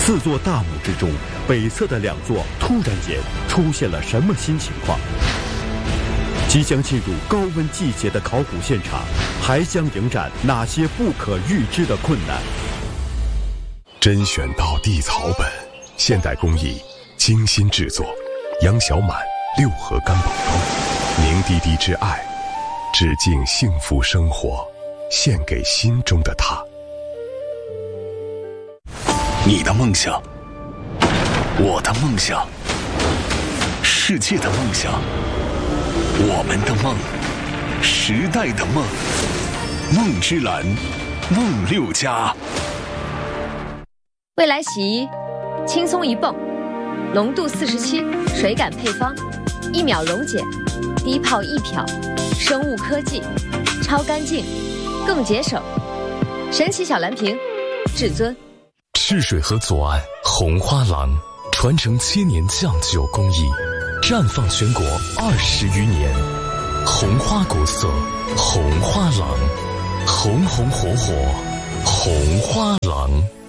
4座大墓之中，北侧的2座突然间出现了什么新情况？即将进入高温季节的考古现场，还将迎战哪些不可预知的困难？ 甄选到地草本，现代工艺，精心制作，杨小满6盒干宝膏，凝滴滴之爱，致敬幸福生活，献给心中的他。 你的梦想，我的梦想，世界的梦想，我们的梦，时代的梦，梦之蓝，梦6家。 未来洗衣，轻松一泵，浓度47，水感配方，1秒溶解，低泡1漂，生物科技，超干净，更节省。神奇小蓝瓶，至尊。 赤水河左岸红花廊，传承7年酱酒工艺，绽放全国20余年。红花国色，红花廊，红红火火，红花廊。